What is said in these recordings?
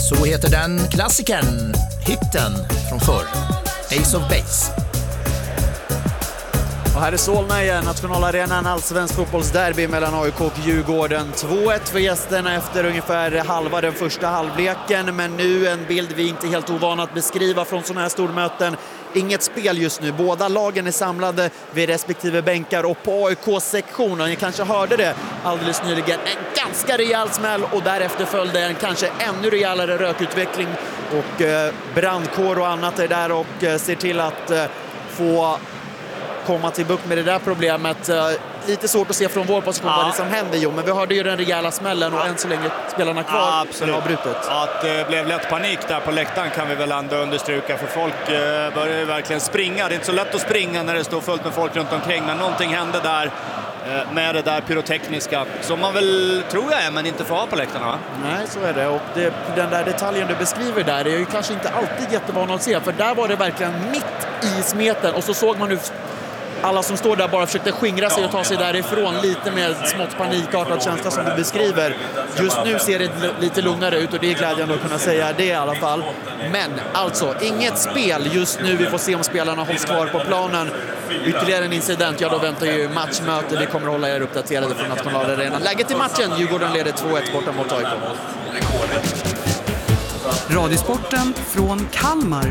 Så heter den klassikern, hitten från förr, Ace of Base. Och här är Solna igen, nationalarenan, allsvensk fotbollsderby mellan AIK och Djurgården. 2-1 för gästerna efter ungefär halva den första halvleken, men nu en bild vi inte är helt ovana att beskriva från sådana här stormöten. Inget spel just nu, båda lagen är samlade vid respektive bänkar och på AIK-sektionen, ni kanske hörde det alldeles nyligen, en ganska rejäl smäll och därefter följde en kanske ännu rejälare rökutveckling och brandkår och annat är där och ser till att få komma till bukt med det där problemet. Lite svårt att se från vår position vad det som händer, jo, men vi hörde ju den rejäla smällen och än så länge spelarna kvar avbrutet. Att det blev lätt panik där på läktaren kan vi väl ändå understryka, för folk börjar ju verkligen springa. Det är inte så lätt att springa när det står fullt med folk runt omkring, men någonting hände där med det där pyrotekniska som man väl tror jag är, men inte får ha på läktarna, va? Nej, så är det. Och den där detaljen du beskriver där är ju kanske inte alltid jättevan att se, för där var det verkligen mitt i smeten och så såg man nu alla som står där bara försökte skingra sig och ta sig därifrån, lite med smått panikartad känsla som du beskriver. Just nu ser det lite lugnare ut och det är glädjande att kunna säga det i alla fall. Men alltså, inget spel just nu. Vi får se om spelarna hålls kvar på planen. Ytterligare en incident, ja då väntar ju matchmöte. Vi kommer att hålla er uppdaterade från nationalarenan. Läget i matchen, Djurgården leder 2-1 borta mot AIK. Radiosporten från Kalmar.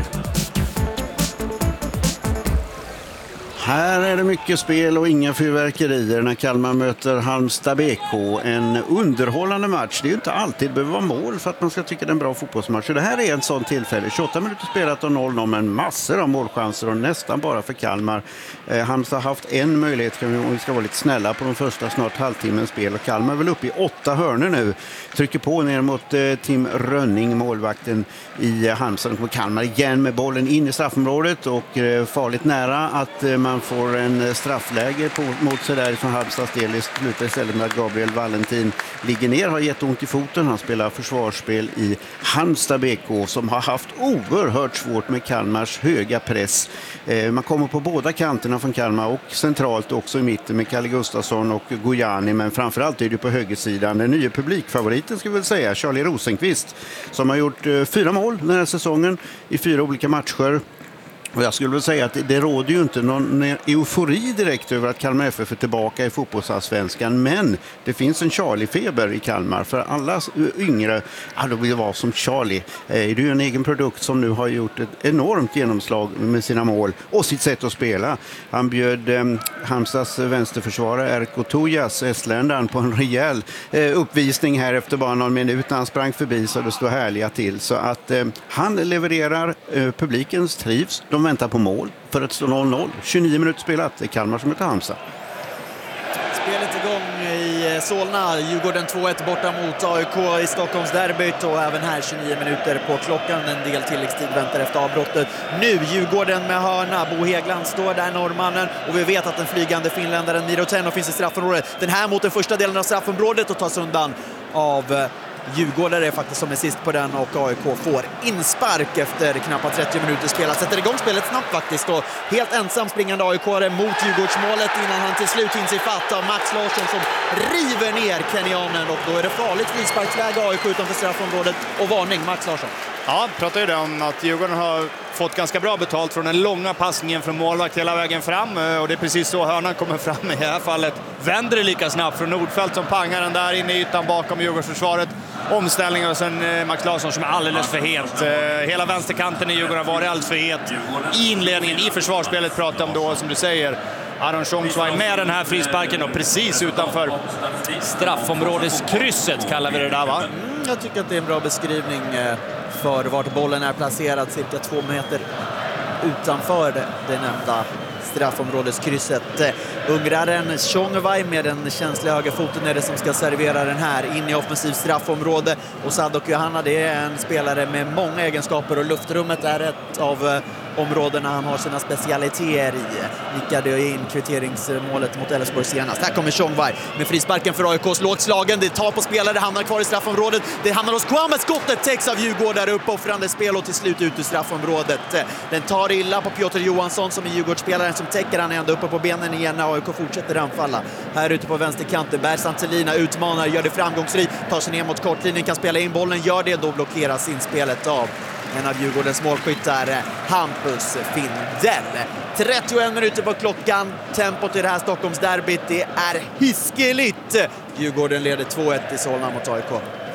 Här är det mycket spel och inga fyrverkerier när Kalmar möter Halmstad BK. En underhållande match. Det är ju inte alltid behöver vara mål för att man ska tycka det är en bra fotbollsmatch. Så det här är en sån tillfälle. 28 minuter spelat och 0-0, men massor av målchanser och nästan bara för Kalmar. Halmstad har haft en möjlighet, om vi ska vara lite snälla, på de första snart halvtimmens spel. Och Kalmar är väl uppe i 8 hörnor nu. Trycker på ner mot Tim Rönning, målvakten i Halmstad. Och Kalmar igen med bollen in i straffområdet och farligt nära att man får en straffläge mot sig där från Halmstads del. I slutet istället med att Gabriel Valentin ligger ner, har jätteont i foten. Han spelar försvarsspel i Halmstad BK som har haft oerhört svårt med Kalmars höga press. Man kommer på båda kanterna från Kalmar och centralt också i mitten med Kalle Gustafsson och Gojani, men framförallt är det på högersidan den nya publikfavoriten ska vi väl säga, Charlie Rosenqvist, som har gjort 4 mål den här säsongen i 4 olika matcher. Och jag skulle väl säga att det råder ju inte någon eufori direkt över att Kalmar FF är tillbaka i fotbollsallsvenskan, men det finns en Charlie-feber i Kalmar. För alla yngre, då vill vara som Charlie. Det är ju en egen produkt som nu har gjort ett enormt genomslag med sina mål och sitt sätt att spela. Han bjöd Halmstads vänsterförsvarare Erko Tojas, estländaren, på en rejäl uppvisning här efter bara någon minut när han sprang förbi, så det står härliga till. Så att han levererar, publikens trivs. De väntar på mål för att stå 0-0. 29 minuter spelat. Det är Kalmar som heter Halmstad. Spelet igång i Solna. Djurgården 2-1 borta mot AIK i Stockholmsderbyt och även här 29 minuter på klockan. En del tilläggstid väntar efter avbrottet. Nu Djurgården med hörna. Bo Hägglund står där, norrmannen. Och vi vet att den flygande finländaren Miro Tenno finns i straffområdet. Den här mot den första delen av straffområdet och tas undan av Djurgårdare är faktiskt som är sist på den och AIK får inspark efter knappt 30 minuter spelat. Sätter igång spelet snabbt faktiskt och helt ensam springande AIK-are mot Djurgårdsmålet innan han till slut hinns i fatt av Max Larsson som river ner kenyanen och då är det farligt frisparksläge AIK utanför straffområdet och varning Max Larsson. Ja, pratar ju det om att Djurgården har fått ganska bra betalt från den långa passningen från målvakt hela vägen fram och det är precis så hörnan kommer fram i det här fallet. Vänder det lika snabbt från Nordfeldt som pangar den där inne i ytan bakom Djurgårdsförsvaret. Omställningar och sen Max Larsson som är alldeles för het. Hela vänsterkanten i Djurgården var alldeles för het. I inledningen, i försvarsspelet pratar om då, som du säger, Aron Tjongsvaj med den här frisparken och precis utanför straffområdeskrysset kallar vi det där, va? Jag tycker att det är en bra beskrivning för vart bollen är placerad, cirka 2 meter utanför det nämnda straffområdeskrysset. Ungraren Tjongvaj med den känsliga högerfoten är det som ska servera den här in i offensiv straffområde. Och Sadok Johanna, det är en spelare med många egenskaper och luftrummet är ett av områdena han har sina specialiteter i. Nickade in kvitteringsmålet mot Elfsborg senast. Här kommer Tjongvaj med frisparken för AIKs lågt slagen. Det tar på spelare, hamnar kvar i straffområdet. Det hamnar hos Kwame. Skottet täcks av Djurgårdare, uppoffrande spel och till slut ut ur straffområdet. Den tar illa på Piotr Johansson som är Djurgårdsspelaren som täcker. Han är ändå uppe på benen igen när AIK fortsätter anfalla. Här ute på vänsterkanten, Bersantelina utmanar, gör det framgångsrikt, tar sig ner mot kortlinjen, kan spela in bollen, gör det, då blockeras inspelet av en av Djurgårdens målskyttar, Hampus Findell. 31 minuter på klockan, tempot i det här Stockholmsderbyt, det är hiskeligt. Djurgården leder 2-1 i Solna mot AIK.